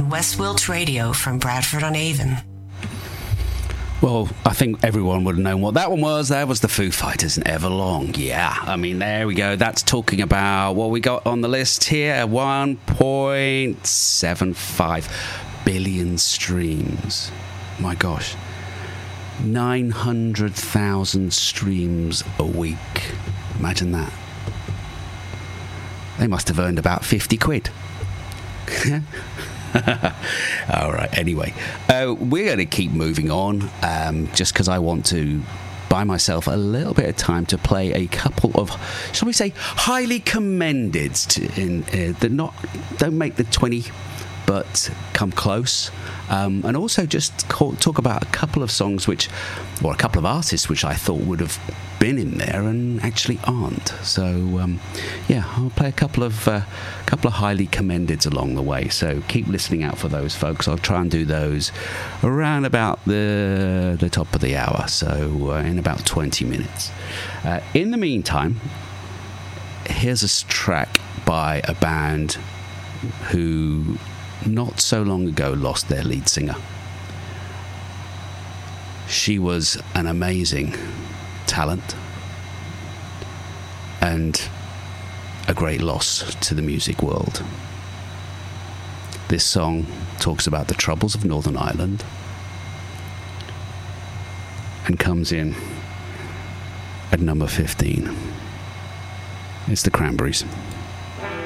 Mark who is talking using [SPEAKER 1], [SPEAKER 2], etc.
[SPEAKER 1] on West Wilts Radio from Bradford-on-Avon.
[SPEAKER 2] Well, I think everyone would have known what that one was. That was the Foo Fighters and Everlong. Yeah, I mean, there we go. That's talking about what we got on the list here. 1.75 billion streams. My gosh. 900,000 streams a week. Imagine that. They must have earned about 50 quid. All right, anyway, we're going to keep moving on, just because I want to buy myself a little bit of time to play a couple of, shall we say, highly commended that don't make the 20 but come close, and also just talk about a couple of songs a couple of artists which I thought would have been in there and actually aren't. So I'll play a couple of highly commendeds along the way, so keep listening out for those, folks. I'll try and do those around about the top of the hour, so in about 20 minutes. In the meantime, here's a track by a band who not so long ago lost their lead singer. She was an amazing talent and a great loss to the music world. This song talks about the troubles of Northern Ireland and comes in at number 15. It's the Cranberries.